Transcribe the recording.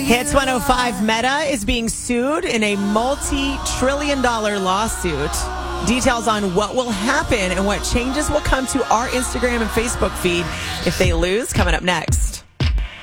Hits 105 Meta is being sued in a multi-trillion-dollar lawsuit. Details on what will happen and what changes will come to our Instagram and Facebook feed if they lose coming up next.